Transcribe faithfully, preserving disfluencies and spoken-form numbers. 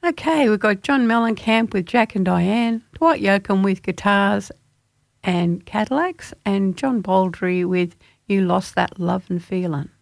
Okay, we've got John Mellencamp with Jack and Diane, Dwight Yoakam with guitars and Cadillacs, and John Baldry with You Lost That Love and Feeling.